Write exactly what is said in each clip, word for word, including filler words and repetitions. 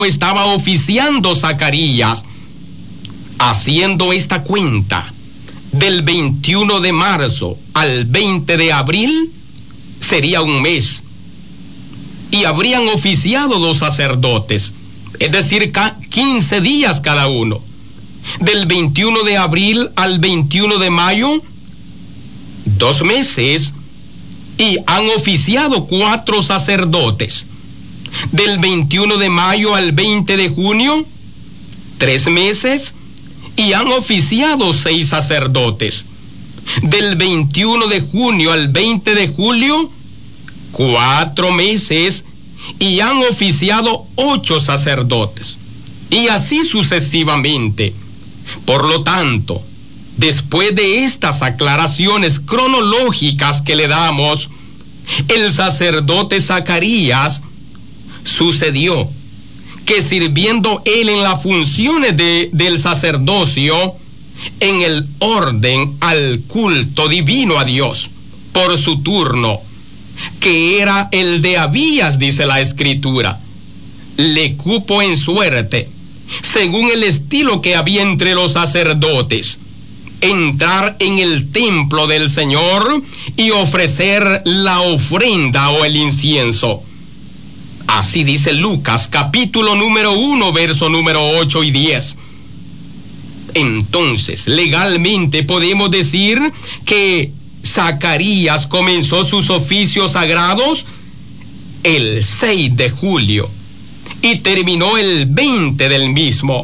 estaba oficiando Zacarías, haciendo esta cuenta, del veintiuno de marzo al veinte de abril, sería un mes. Y habrían oficiado los sacerdotes, es decir, quince días cada uno. Del veintiuno de abril al veintiuno de mayo, dos meses, y han oficiado cuatro sacerdotes. Del veintiuno de mayo al veinte de junio, tres meses, y han oficiado seis sacerdotes. Del veintiuno de junio al veinte de julio, cuatro meses, y han oficiado ocho sacerdotes. Y así sucesivamente. Por lo tanto, después de estas aclaraciones cronológicas que le damos, el sacerdote Zacarías sucedió que, sirviendo él en las funciones de, del sacerdocio, en el orden al culto divino a Dios, por su turno, que era el de Abías, dice la Escritura, le cupo en suerte, según el estilo que había entre los sacerdotes, entrar en el templo del Señor y ofrecer la ofrenda o el incienso. Así dice Lucas, capítulo número uno, verso número ocho y diez. Entonces, legalmente podemos decir que Zacarías comenzó sus oficios sagrados el seis de julio y terminó el veinte del mismo.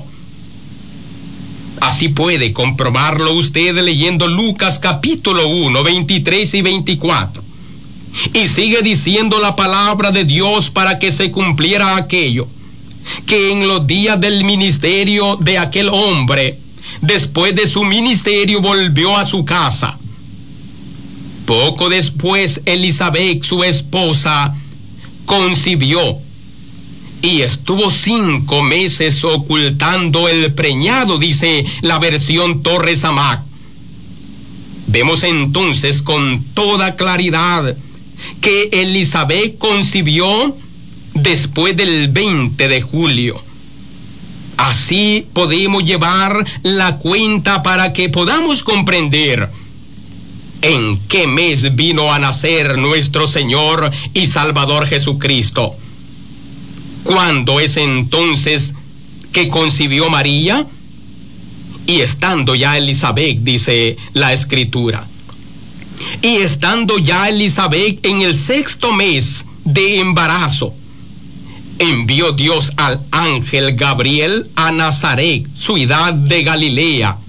Así puede comprobarlo usted leyendo Lucas capítulo uno, veintitrés y veinticuatro. Y sigue diciendo la palabra de Dios para que se cumpliera aquello, que en los días del ministerio de aquel hombre, después de su ministerio, volvió a su casa. Poco después, Elizabeth, su esposa, concibió y estuvo cinco meses ocultando el preñado, dice la versión Torres Amac. Vemos entonces con toda claridad que Elizabeth concibió después del veinte de julio. Así podemos llevar la cuenta para que podamos comprender en qué mes vino a nacer nuestro Señor y Salvador Jesucristo. ¿Cuándo es entonces que concibió María? Y estando ya Elizabeth, dice la Escritura, y estando ya Elizabeth en el sexto mes de embarazo, envió Dios al ángel Gabriel a Nazaret, ciudad de Galilea.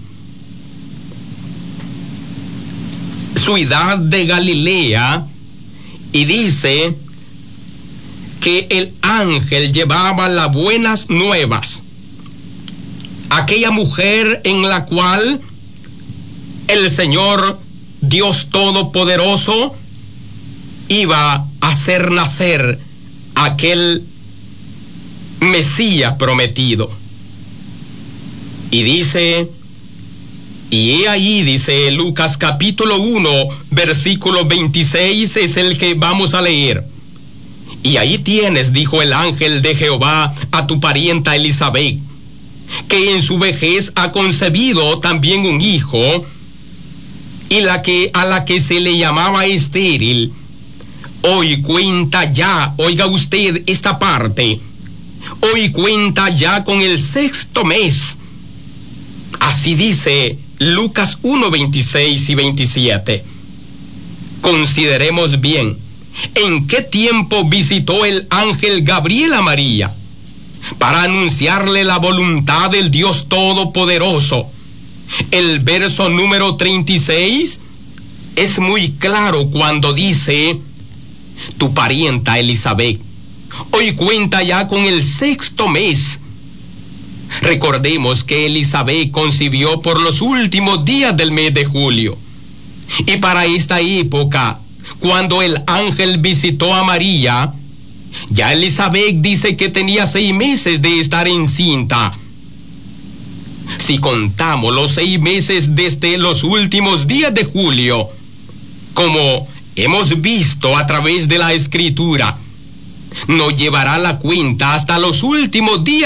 Ciudad de Galilea, y dice que el ángel llevaba las buenas nuevas. Aquella mujer en la cual el Señor Dios Todopoderoso iba a hacer nacer aquel Mesías prometido. Y dice, y he ahí, dice Lucas capítulo uno, versículo veintiséis, es el que vamos a leer. Y ahí tienes, dijo el ángel de Jehová a tu parienta Elizabeth, que en su vejez ha concebido también un hijo, y la que a la que se le llamaba estéril, hoy cuenta ya, oiga usted esta parte, hoy cuenta ya con el sexto mes. Así dice Lucas uno, veintiséis y veintisiete. Consideremos bien en qué tiempo visitó el ángel Gabriel a María para anunciarle la voluntad del Dios Todopoderoso. El verso número treinta y seis es muy claro cuando dice, tu parienta Elizabeth hoy cuenta ya con el sexto mes. Recordemos que Elizabeth concibió por los últimos días del mes de julio. Y para esta época, cuando el ángel visitó a María, ya Elizabeth dice que tenía seis meses de estar encinta. Si contamos los seis meses desde los últimos días de julio, como hemos visto a través de la Escritura, no llevará la cuenta hasta los últimos días